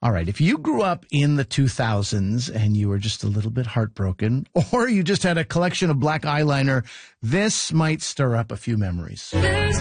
All right. If you grew up in the 2000s and you were just a little bit heartbroken, or you just had a collection of black eyeliner, this might stir up a few memories. There's